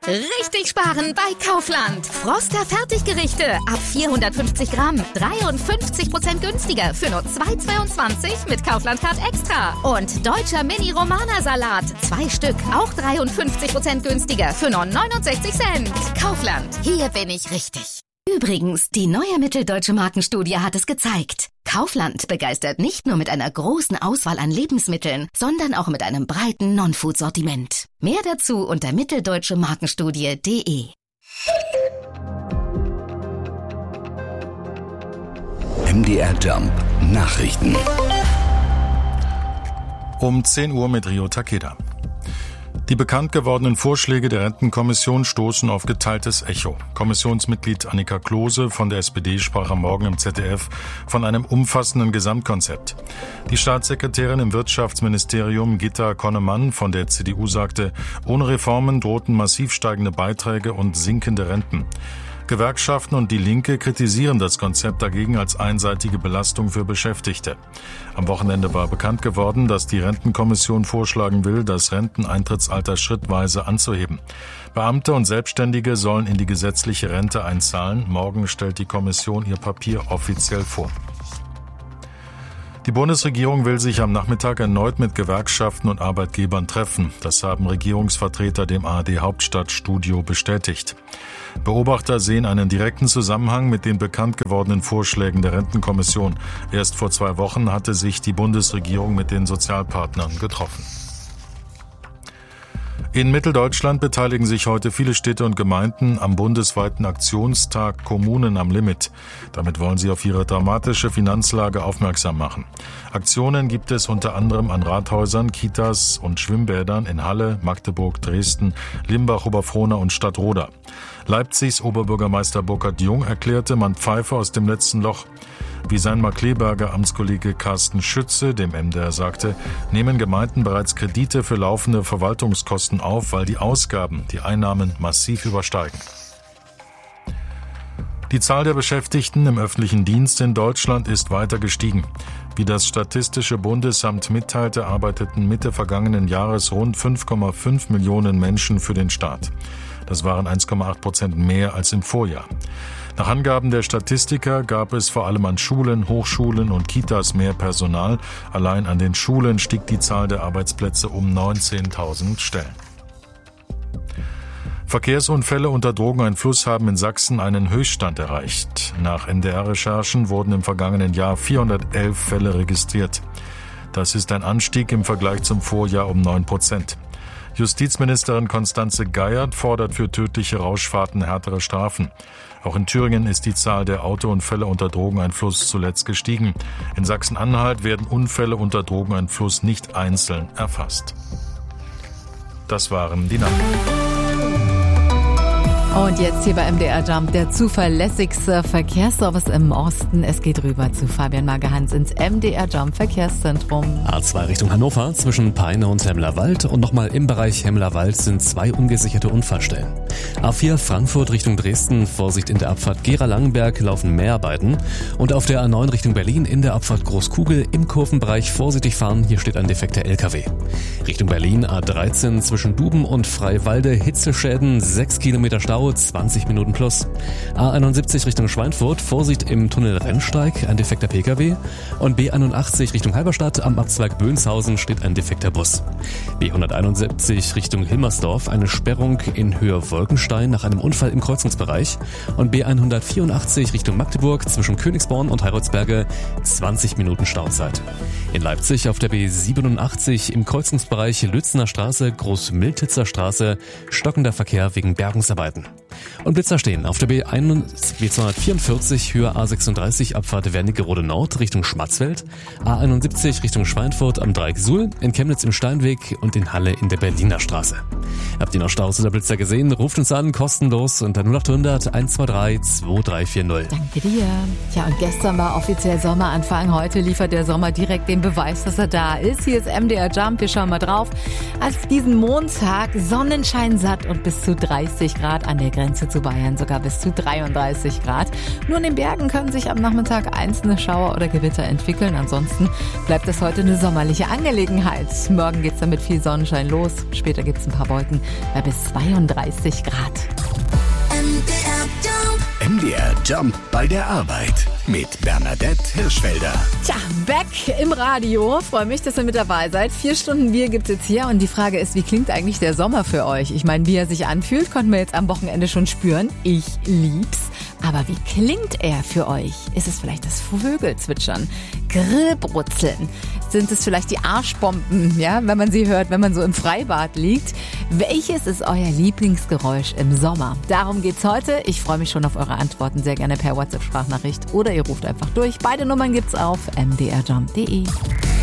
Richtig sparen bei Kaufland. Froster Fertiggerichte ab 450 Gramm. 53% günstiger für nur 2,22 mit Kaufland Card Extra. Und deutscher Mini-Romana-Salat. 2 Stück, auch 53% günstiger für nur 69 Cent. Kaufland, hier bin ich richtig. Übrigens, die neue Mitteldeutsche Markenstudie hat es gezeigt. Kaufland begeistert nicht nur mit einer großen Auswahl an Lebensmitteln, sondern auch mit einem breiten Non-Food-Sortiment. Mehr dazu unter mitteldeutschemarkenstudie.de. MDR Jump Nachrichten. Um 10 Uhr mit Rio Takeda. Die bekannt gewordenen Vorschläge der Rentenkommission stoßen auf geteiltes Echo. Kommissionsmitglied Annika Klose von der SPD sprach am Morgen im ZDF von einem umfassenden Gesamtkonzept. Die Staatssekretärin im Wirtschaftsministerium Gitta Konnemann von der CDU sagte, ohne Reformen drohten massiv steigende Beiträge und sinkende Renten. Gewerkschaften und die Linke kritisieren das Konzept dagegen als einseitige Belastung für Beschäftigte. Am Wochenende war bekannt geworden, dass die Rentenkommission vorschlagen will, das Renteneintrittsalter schrittweise anzuheben. Beamte und Selbstständige sollen in die gesetzliche Rente einzahlen. Morgen stellt die Kommission ihr Papier offiziell vor. Die Bundesregierung will sich am Nachmittag erneut mit Gewerkschaften und Arbeitgebern treffen. Das haben Regierungsvertreter dem ARD-Hauptstadtstudio bestätigt. Beobachter sehen einen direkten Zusammenhang mit den bekannt gewordenen Vorschlägen der Rentenkommission. Erst vor 2 Wochen hatte sich die Bundesregierung mit den Sozialpartnern getroffen. In Mitteldeutschland beteiligen sich heute viele Städte und Gemeinden am bundesweiten Aktionstag Kommunen am Limit. Damit wollen sie auf ihre dramatische Finanzlage aufmerksam machen. Aktionen gibt es unter anderem an Rathäusern, Kitas und Schwimmbädern in Halle, Magdeburg, Dresden, Limbach, Oberfrohna und Stadtroda. Leipzigs Oberbürgermeister Burkhard Jung erklärte, man pfeife aus dem letzten Loch. Wie sein Markkleeberger Amtskollege Carsten Schütze dem MDR sagte, nehmen Gemeinden bereits Kredite für laufende Verwaltungskosten auf, weil die Ausgaben die Einnahmen massiv übersteigen. Die Zahl der Beschäftigten im öffentlichen Dienst in Deutschland ist weiter gestiegen. Wie das Statistische Bundesamt mitteilte, arbeiteten Mitte vergangenen Jahres rund 5,5 Millionen Menschen für den Staat. Das waren 1,8% mehr als im Vorjahr. Nach Angaben der Statistiker gab es vor allem an Schulen, Hochschulen und Kitas mehr Personal. Allein an den Schulen stieg die Zahl der Arbeitsplätze um 19.000 Stellen. Verkehrsunfälle unter Drogeneinfluss haben in Sachsen einen Höchststand erreicht. Nach NDR-Recherchen wurden im vergangenen Jahr 411 Fälle registriert. Das ist ein Anstieg im Vergleich zum Vorjahr um 9%. Justizministerin Constanze Geiert fordert für tödliche Rauschfahrten härtere Strafen. Auch in Thüringen ist die Zahl der Autounfälle unter Drogeneinfluss zuletzt gestiegen. In Sachsen-Anhalt werden Unfälle unter Drogeneinfluss nicht einzeln erfasst. Das waren die Nachrichten. Und jetzt hier bei MDR Jump der zuverlässigste Verkehrsservice im Osten. Es geht rüber zu Fabian Magerhans ins MDR Jump Verkehrszentrum. A2 Richtung Hannover zwischen Peine und Hemmerwald und nochmal im Bereich Hemmerwald sind 2 ungesicherte Unfallstellen. A4 Frankfurt Richtung Dresden, Vorsicht in der Abfahrt Gera-Langenberg laufen Mäharbeiten. Und auf der A9 Richtung Berlin in der Abfahrt Großkugel im Kurvenbereich vorsichtig fahren, hier steht ein defekter LKW. Richtung Berlin A13 zwischen Duben und Freiwalde Hitzeschäden, 6 Kilometer Stau, 20 Minuten plus. A71 Richtung Schweinfurt, Vorsicht im Tunnel Rennsteig, ein defekter Pkw. Und B81 Richtung Halberstadt, am Abzweig Böhnshausen steht ein defekter Bus. B171 Richtung Hilmersdorf, eine Sperrung in Höhe Wolkenstein nach einem Unfall im Kreuzungsbereich. Und B184 Richtung Magdeburg zwischen Königsborn und Heiroldsberge, 20 Minuten Stauzeit. In Leipzig auf der B87 im Kreuzungsbereich Lützener Straße, Großmiltitzer Straße, stockender Verkehr wegen Bergungsarbeiten. Und Blitzer stehen auf der B244 Höhe A36 Abfahrt Wernigerode Nord Richtung Schmatzfeld, A71 Richtung Schweinfurt am Dreieck Suhl, in Chemnitz im Steinweg und in Halle in der Berliner Straße. Habt ihr noch Staus oder Blitzer gesehen? Ruft uns an, kostenlos unter 0800 123 2340. Danke dir. Ja, und gestern war offiziell Sommeranfang. Heute liefert der Sommer direkt den Beweis, dass er da ist. Hier ist MDR Jump. Wir schauen mal drauf. Auf diesen Montag Sonnenschein satt und bis zu 30 Grad an der Grenze zu Bayern, sogar bis zu 33 Grad. Nur in den Bergen können sich am Nachmittag einzelne Schauer oder Gewitter entwickeln. Ansonsten bleibt es heute eine sommerliche Angelegenheit. Morgen geht's dann mit viel Sonnenschein los. Später gibt's ein paar Wolken. bei bis 32 Grad. MDR Jump bei der Arbeit mit Bernadette Hirschfelder. Tja, back im Radio. Freue mich, dass ihr mit dabei seid. 4 Stunden Bier gibt's jetzt hier und die Frage ist, wie klingt eigentlich der Sommer für euch? Ich meine, wie er sich anfühlt, konnten wir jetzt am Wochenende schon spüren. Ich lieb's. Aber wie klingt er für euch? Ist es vielleicht das Vögelzwitschern? Grillbrutzeln? Sind es vielleicht die Arschbomben, ja, wenn man sie hört, wenn man so im Freibad liegt? Welches ist euer Lieblingsgeräusch im Sommer? Darum geht's heute. Ich freue mich schon auf eure Antworten, sehr gerne per WhatsApp-Sprachnachricht oder ihr ruft einfach durch. Beide Nummern gibt's auf mdrjump.de.